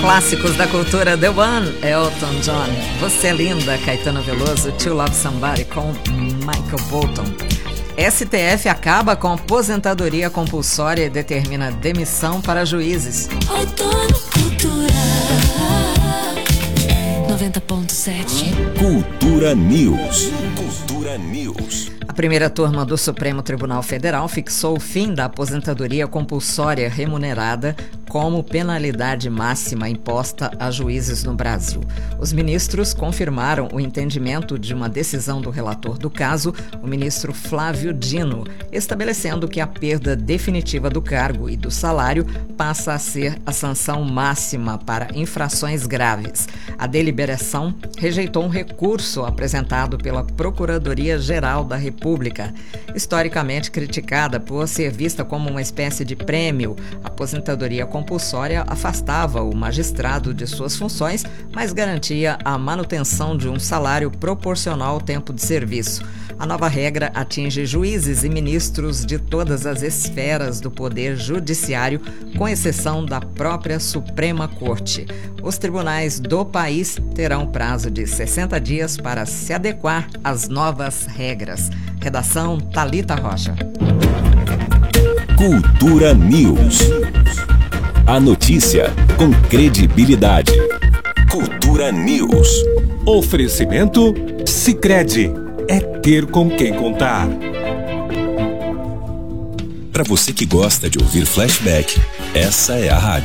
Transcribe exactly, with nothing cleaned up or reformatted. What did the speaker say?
Clássicos da cultura, The One, Elton John. Você é Linda, Caetano Veloso, To Love Somebody com Michael Bolton. S T F acaba com aposentadoria compulsória e determina demissão para juízes. Outono Cultura noventa ponto sete. Cultura News. Cultura News. A primeira turma do Supremo Tribunal Federal fixou o fim da aposentadoria compulsória remunerada como penalidade máxima imposta a juízes no Brasil. Os ministros confirmaram o entendimento de uma decisão do relator do caso, o ministro Flávio Dino, estabelecendo que a perda definitiva do cargo e do salário passa a ser a sanção máxima para infrações graves. A deliberação rejeitou um recurso apresentado pela Procuradoria-Geral da República. Historicamente criticada por ser vista como uma espécie de prêmio, a aposentadoria compulsória afastava o magistrado de suas funções, mas garantia a manutenção de um salário proporcional ao tempo de serviço. A nova regra atinge juízes e ministros de todas as esferas do Poder Judiciário, com exceção da própria Suprema Corte. Os tribunais do país terão prazo de sessenta dias para se adequar às novas regras. Redação Thalita Rocha. Cultura News. A notícia com credibilidade. Cultura News. Oferecimento Sicredi. É ter com quem contar. Para você que gosta de ouvir flashback, essa é a rádio.